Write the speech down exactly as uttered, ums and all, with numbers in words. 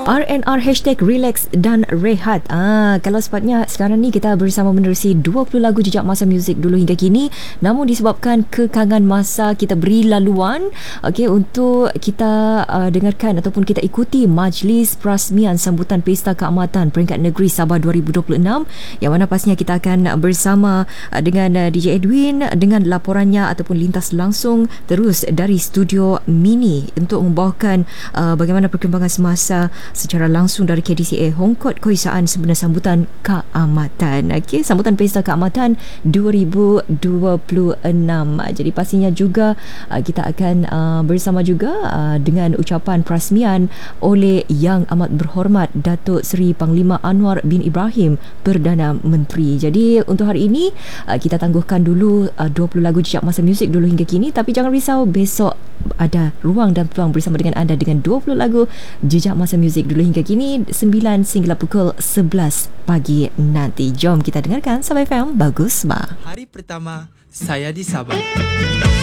R and R hashtag relax dan rehat. Ah, kalau sepatutnya sekarang ni kita bersama menerusi dua puluh lagu jejak masa muzik dulu hingga kini, namun disebabkan kekangan masa kita beri laluan okey untuk kita uh, dengarkan ataupun kita ikuti majlis perasmian sambutan Pesta Keamatan Peringkat Negeri Sabah dua ribu dua puluh enam, yang mana pastinya kita akan bersama uh, dengan uh, D J Edwin dengan laporannya ataupun lintas langsung terus dari studio mini untuk membawakan uh, bagaimana perkembangan semasa secara langsung dari K D C A Hong Kong Keisaan sempena sambutan Keamatan. Okey, sambutan Pesta Keamatan dua ribu dua puluh enam. Jadi pastinya juga uh, kita akan uh, bersama juga uh, dengan ucapan perasmian oleh Yang Amat Berhormat Datuk Seri Panglima Anwar bin Ibrahim, Perdana Menteri. Jadi untuk hari ini uh, kita tangguhkan dulu uh, dua puluh lagu jejak masa muzik dulu hingga kini, tapi jangan risau, besok ada ruang dan peluang bersama dengan anda dengan dua puluh lagu jejak masa muzik dulu hingga kini sembilan sehingga pukul sebelas pagi nanti. Jom kita dengarkan Sabah F M Bagus Bah. Hari pertama saya di Sabah.